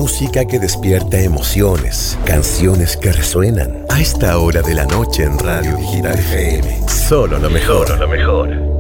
Música que despierta emociones, canciones que resuenan. A esta hora de la noche en Radio Digital FM. Solo lo mejor. Solo lo mejor.